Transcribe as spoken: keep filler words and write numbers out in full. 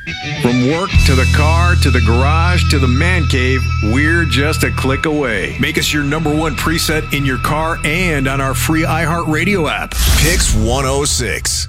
From work to the car to the garage to the man cave, we're just a click away. Make us your number one preset in your car and on our free iHeartRadio app. Picks one oh six.